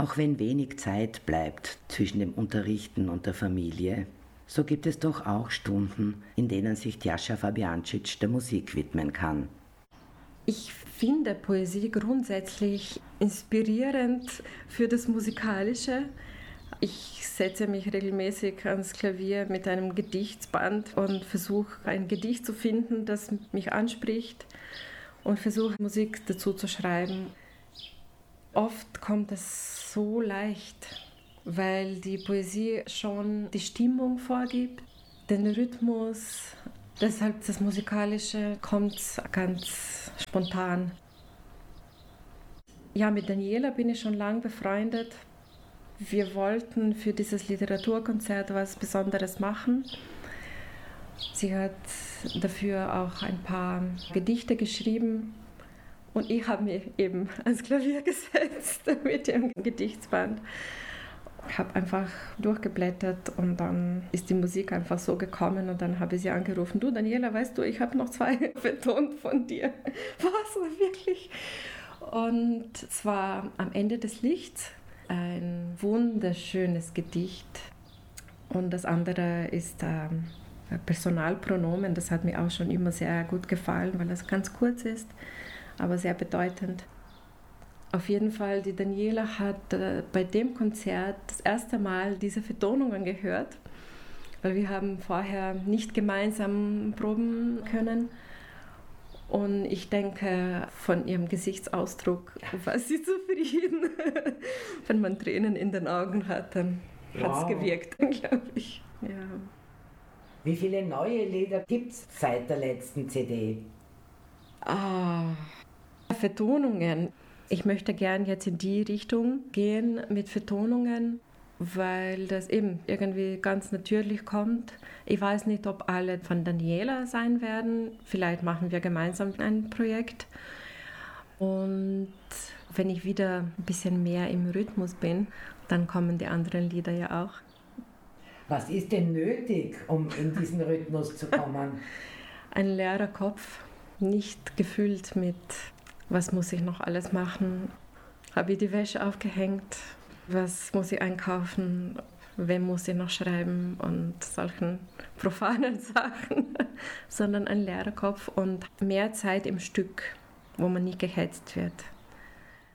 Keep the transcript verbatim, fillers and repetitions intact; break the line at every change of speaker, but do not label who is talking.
Auch wenn wenig Zeit bleibt zwischen dem Unterrichten und der Familie, so gibt es doch auch Stunden, in denen sich Tjasa Fabiancic der Musik widmen kann.
Ich finde Poesie grundsätzlich inspirierend für das Musikalische. Ich setze mich regelmäßig ans Klavier mit einem Gedichtsband und versuche ein Gedicht zu finden, das mich anspricht und versuche Musik dazu zu schreiben. Oft kommt es so leicht, weil die Poesie schon die Stimmung vorgibt, den Rhythmus. Deshalb das Musikalische kommt ganz spontan. Ja, mit Daniela bin ich schon lange befreundet. Wir wollten für dieses Literaturkonzert was Besonderes machen. Sie hat dafür auch ein paar Gedichte geschrieben und ich habe mich eben ans Klavier gesetzt mit dem Gedichtsband. Ich habe einfach durchgeblättert und dann ist die Musik einfach so gekommen und dann habe ich sie angerufen. Du Daniela, weißt du, ich habe noch zwei vertont von dir. Was, wirklich? Und zwar am Ende des Lichts. Ein wunderschönes Gedicht und das andere ist ähm, Personalpronomen. Das hat mir auch schon immer sehr gut gefallen, weil es ganz kurz ist, aber sehr bedeutend. Auf jeden Fall, die Daniela hat äh, bei dem Konzert das erste Mal diese Vertonungen gehört, weil wir haben vorher nicht gemeinsam proben können. Und ich denke, von ihrem Gesichtsausdruck war sie zufrieden. Wenn man Tränen in den Augen hatte, wow. Hat es gewirkt, glaube ich. Ja.
Wie viele neue Lieder gibt es seit der letzten C D?
Ah, Vertonungen. Ich möchte gern jetzt in die Richtung gehen mit Vertonungen, weil das eben irgendwie ganz natürlich kommt. Ich weiß nicht, ob alle von Daniela sein werden. Vielleicht machen wir gemeinsam ein Projekt. Und wenn ich wieder ein bisschen mehr im Rhythmus bin, dann kommen die anderen Lieder ja auch.
Was ist denn nötig, um in diesen Rhythmus zu kommen?
Ein leerer Kopf, nicht gefüllt mit, was muss ich noch alles machen? Habe ich die Wäsche aufgehängt? Was muss ich einkaufen, wem muss ich noch schreiben und solchen profanen Sachen, sondern ein leerer Kopf und mehr Zeit im Stück, wo man nicht gehetzt wird.